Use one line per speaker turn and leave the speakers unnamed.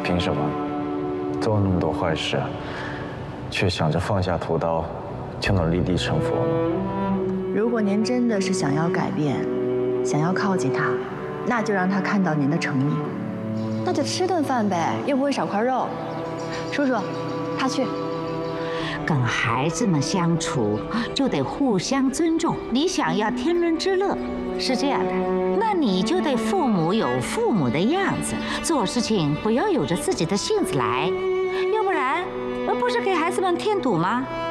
凭什么做了那么多坏事，却想着放下屠刀就能立地成佛吗？
如果您真的是想要改变，想要靠近他，那就让他看到您的诚意。那就吃顿饭呗，又不会少块肉。叔叔，他去。
跟孩子们相处就得互相尊重。你想要天伦之乐，是这样的，那你就得父母有父母的样子，做事情不要有着自己的性子来，要不然不是给孩子们添堵吗？